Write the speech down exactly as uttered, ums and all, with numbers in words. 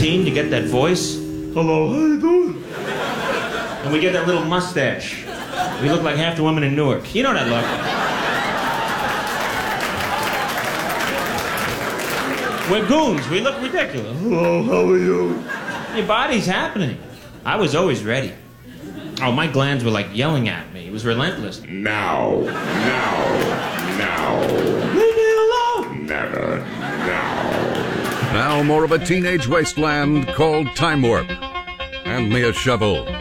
eighteen to get that voice. Hello, how you doing? And we get that little mustache. We look like half the women in Newark. You know that look. We're goons. We look ridiculous. Hello, how are you? Your body's happening. I was always ready. Oh, my glands were like yelling at me. It was relentless. Now, now, now. Leave me alone. Never, now. Now more of a teenage wasteland called Time Warp. Hand me a shovel.